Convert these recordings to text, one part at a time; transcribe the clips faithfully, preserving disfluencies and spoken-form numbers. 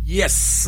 Yes!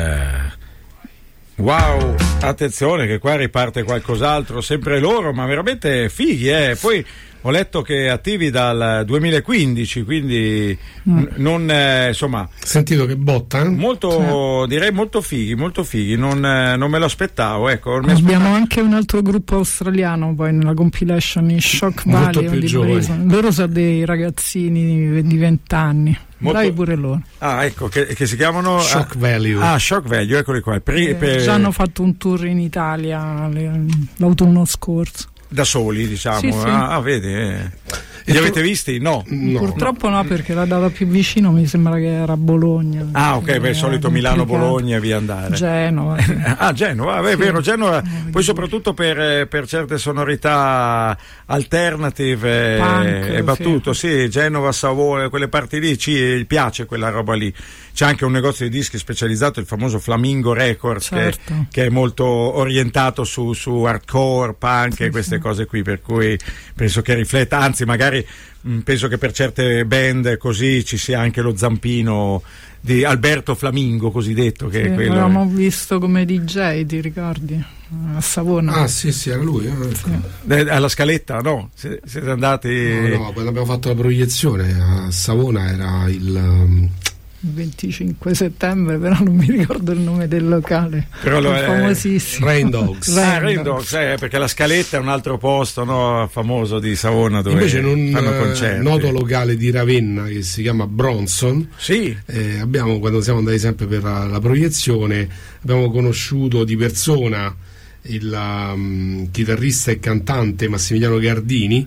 Wow, attenzione che qua riparte qualcos'altro, sempre loro, ma veramente fighi, eh. Poi ho letto che attivi dal duemilaquindici, quindi mm. n- non eh, insomma. Sentito che botta? Molto, sì. direi molto fighi, molto fighi, non, eh, non me lo aspettavo, ecco. Abbiamo aspettavo. Anche un altro gruppo australiano poi nella compilation, i Shock Valley, di loro sono dei ragazzini di vent'anni. Molto... Bravi pure loro. Ah, ecco, che, che si chiamano Shock ah, Value. Ah, Shock Value, eccoli qua. Per, eh, per... Già hanno fatto un tour in Italia l'autunno scorso. Da soli, diciamo. Sì, sì. Ah, ah, vedi. Eh. Li avete visti? No. no. Purtroppo no, perché la data più vicino mi sembra che era Bologna. Ah, ok, per il solito Milano-Bologna e via andare. Genova. Sì. ah, Genova, beh, è sì. vero, Genova. Poi soprattutto per, per certe sonorità alternative Punk, è battuto, sì. sì, Genova, Savona, quelle parti lì, ci piace quella roba lì. C'è anche un negozio di dischi specializzato, il famoso Flamingo Records, certo. che, che è molto orientato su, su hardcore, punk sì, e queste sì. cose qui, per cui penso che rifletta, anzi magari mh, penso che per certe band così ci sia anche lo zampino di Alberto Flamingo, cosiddetto, che sì, è quello. L'avevamo visto come D J, ti ricordi? A Savona. Ah sì sì, era lui, eh. sì. Alla Scaletta, no? Siete andati? No, no, quando abbiamo fatto la proiezione a Savona era il um... venticinque settembre, però non mi ricordo il nome del locale, però lo è famosissimo. Rain Dogs. Ah, Rain Dogs, eh, perché la Scaletta è un altro posto, no, famoso di Savona dove invece in fanno concerti. Un noto locale di Ravenna che si chiama Bronson. Sì. Eh, abbiamo, quando siamo andati sempre per la, la proiezione, abbiamo conosciuto di persona il um, chitarrista e cantante Massimiliano Gardini,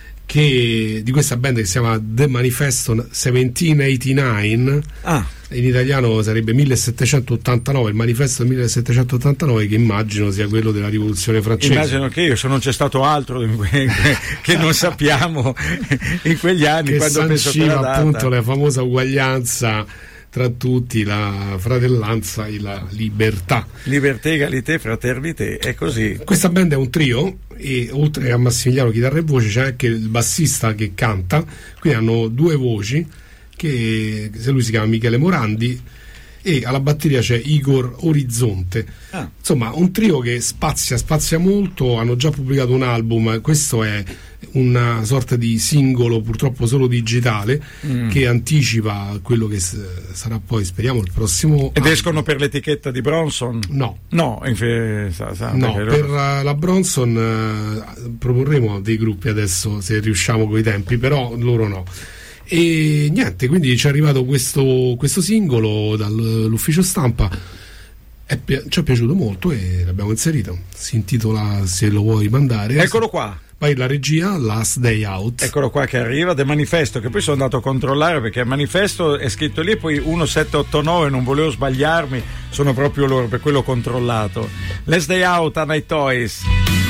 che di questa band che si chiama The Manifesto millesettecentottantanove, ah. in italiano sarebbe millesettecentottantanove, il manifesto del millesettecentottantanove, che immagino sia quello della rivoluzione francese. Immagino che io, se non c'è stato altro che non sappiamo in quegli anni, che quando penso che la data... appunto la famosa uguaglianza tra tutti, la fratellanza e la libertà. Libertà, egalité, fraternité, è così. Questa band è un trio e oltre a Massimiliano chitarra e voce c'è anche il bassista che canta, quindi hanno due voci, che se lui si chiama Michele Morandi, e alla batteria c'è Igor Orizzonte. Ah. Insomma, un trio che spazia, spazia molto. Hanno già pubblicato un album, questo è una sorta di singolo, purtroppo solo digitale, mm. che anticipa quello che s- sarà poi, speriamo, il prossimo ed anno. Escono per l'etichetta di Bronson? No, no, infe- sa, sa, no per loro... la, la Bronson uh, proporremo dei gruppi adesso, se riusciamo coi tempi, però loro no. E niente, quindi ci è arrivato questo, questo singolo dall'ufficio stampa, è pi- ci è piaciuto molto e l'abbiamo inserito. Si intitola, se lo vuoi mandare, eccolo qua. Poi la regia, Last Day Out. Eccolo qua che arriva, The Manifesto, che poi sono andato a controllare perché il manifesto è scritto lì, poi millesettecentottantanove, non volevo sbagliarmi, sono proprio loro, per quello ho controllato. Last Day Out, a Night Toys.